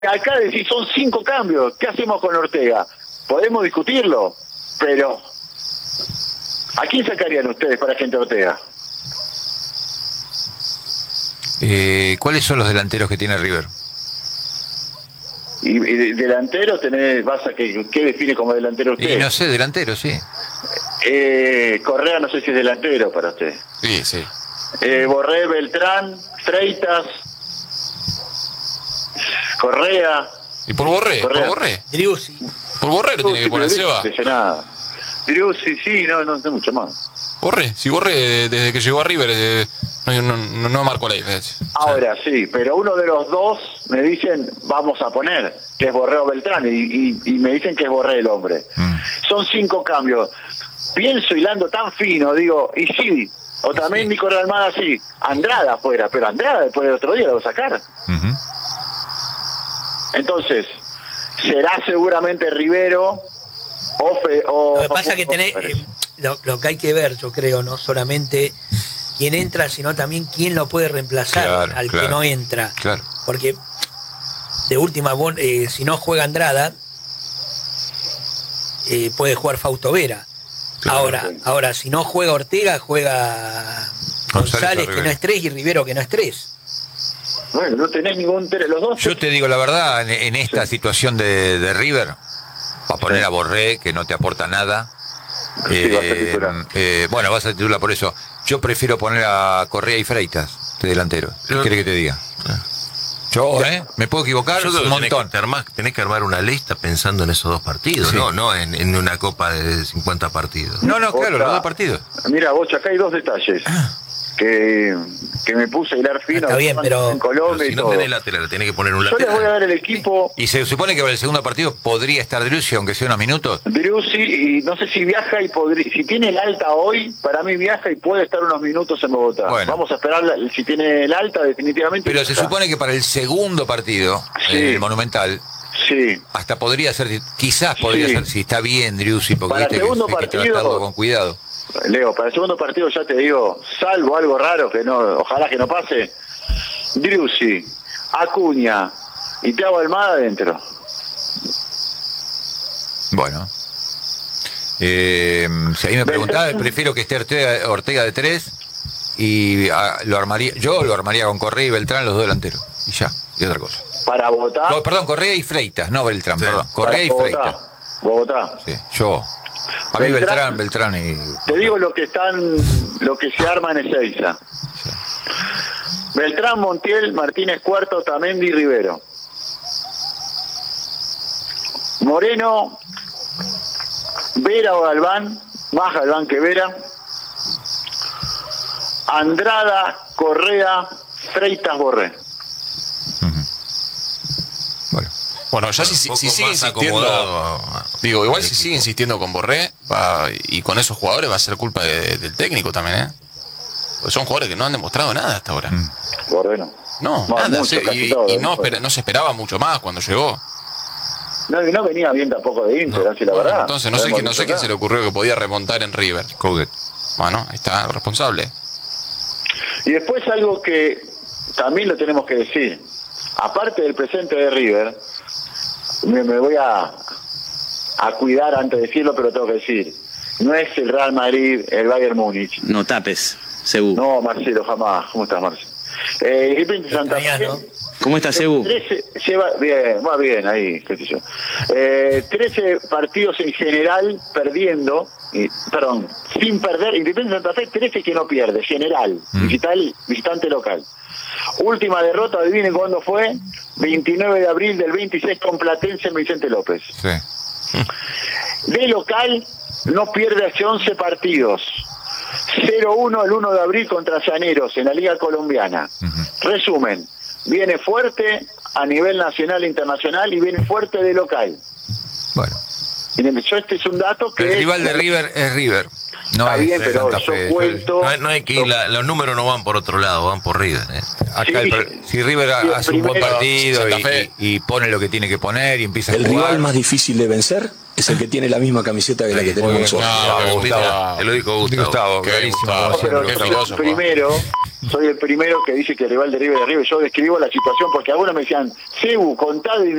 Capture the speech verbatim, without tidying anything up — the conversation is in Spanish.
acá decís, son cinco cambios, ¿qué hacemos con Ortega? Podemos discutirlo, pero ¿a quién sacarían ustedes para gente Ortega? Eh, ¿Cuáles son los delanteros que tiene River? Y, y delantero tenés, vas a que, ¿qué define como delantero usted? Y no sé, delantero, sí. Eh, Correa no sé si es delantero para usted. Sí, sí. Eh, Borré, Beltrán, Freitas, Correa. ¿Y por Borré? Correa. ¿Por Borré? Driussi. Por Borré lo tiene que poner Seba. No nada. Driussi, sí, no, no sé mucho más. Borré, si Borré desde que llegó a River eh, no, no, no, no marcó la diferencia. Ahora sí, pero uno de los dos me dicen vamos a poner, que es Borré o Beltrán, y, y, y me dicen que es Borré el hombre. Mm. Son cinco cambios. Pienso hilando tan fino, digo, y sí, o también sí. Nicolás Almada sí, Andrada afuera, pero Andrada después del otro día lo va a sacar. Uh-huh. Entonces, será seguramente Rivero o... Fe, o lo que pasa es que tenés, eh, lo, lo que hay que ver, yo creo, no solamente quién entra, sino también quién lo puede reemplazar claro, al claro, que no entra. Claro. Porque, de última, eh, si no juega Andrada, eh, puede jugar Fausto Vera. Claro, ahora, sí. ahora, si no juega Ortega, juega González, que no es tres, y Rivero, que no es tres. Bueno, no tenés ningún tres, los dos. Yo te digo la verdad, en, en esta sí. situación de, de River, para poner sí. a Borré, que no te aporta nada. Sí, eh, eh, bueno, vas a titular por eso. Yo prefiero poner a Correa y Freitas de delantero. ¿Qué querés que te diga? Yo, ¿eh? ¿Me puedo equivocar? Yo un montón. Que armar, tenés que armar una lista pensando en esos dos partidos, sí. no, no en, en una copa de cincuenta partidos. No, no, claro, Otra, los dos partidos. Mira, Bocha, acá hay dos detalles que, que me puse a hilar fino. Está bien, pero, en Colombia pero si y no todo. tenés lateral, tenés que poner un Yo lateral. les voy a dar el equipo. Y se supone que para el segundo partido podría estar Driussi, aunque sea unos minutos. Driussi, y no sé si viaja y podría, si tiene el alta hoy, para mí viaja y puede estar unos minutos en Bogotá. Bueno. Vamos a esperar la, si tiene el alta, definitivamente. Pero se supone que para el segundo partido, sí. el Monumental, sí. hasta podría ser, quizás podría sí. ser, si está bien Driussi, porque para viste el segundo que, partido, hay que tratarlo con cuidado. Leo, para el segundo partido ya te digo, salvo algo raro que no, ojalá que no pase, Driussi, Acuña y Thiago Almada adentro. Bueno. Eh, si a mí me preguntaba, prefiero que esté Ortega, Ortega de tres y a, lo armaría, yo lo armaría con Correa y Beltrán, los dos delanteros. Y ya, y otra cosa. Para Bogotá. No, perdón, Correa y Freitas, no Beltrán, sí. perdón. Correa y Freitas. Bogotá. Sí, yo. A mí Beltrán, Beltrán y... Te digo lo que están, lo que se arma en Ezeiza. Sí. Beltrán, Montiel, Martínez Cuarto, Otamendi y Rivero. Moreno, Vera o Galván, más Galván que Vera. Andrada, Correa, Freitas, Borré. Uh-huh. Bueno. Bueno, ya si, si, si sigue insistiendo, digo, igual si sigue insistiendo con Borré va, y con esos jugadores va a ser culpa de, del técnico también, ¿eh? Pues son jugadores que no han demostrado nada hasta ahora. Mm. Borré no. No, no nada, mucho, se, y, todo, y no, espera, no se esperaba mucho más cuando llegó. No, no venía bien tampoco de Inter, no, así la verdad. Entonces no sé, que, no sé quién se le ocurrió que podía remontar en River. Coudet. Bueno, ahí está, el responsable. Y después algo que también lo tenemos que decir. Aparte del presente de River, me, me voy a, a cuidar antes de decirlo, pero tengo que decir, no es el Real Madrid, el Bayern Múnich. No tapes, Sebu. No, Marcelo, jamás. ¿Cómo estás, Marcelo? Eh, Independiente Santa Fe. ¿Cómo estás, Sebu? trece, lleva, bien, va bien ahí, qué sé yo. Eh, trece partidos en general perdiendo, y, perdón, sin perder. Independiente Santa Fe, trece que no pierde, general, mm. visital, visitante local. Última derrota, adivinen cuándo fue, veintinueve de abril del veintiséis con Platense en Vicente López. Sí. De local, no pierde hace once partidos. cero uno el uno de abril contra Llaneros en la Liga Colombiana. Uh-huh. Resumen, viene fuerte a nivel nacional e internacional y viene fuerte de local. Bueno. Yo este es un dato que... El rival de River es River. No está es bien, pero Santa yo Fe, cuento... No hay, no hay que ir, la, los números no van por otro lado, van por River. ¿eh? Acá sí, el, si River sí, hace un buen partido y, Santa Fe. y, y pone lo que tiene que poner y empieza El a jugar... rival más difícil de vencer es el que tiene la misma camiseta que la que tenemos nosotros. No, Gustavo. Te lo dijo Gustavo. Gustavo, clarísimo. No, pero Qué soy filósofo. el primero, soy el primero que dice que el rival de River es River. Yo describo la situación porque algunos me decían, Cebu, contá de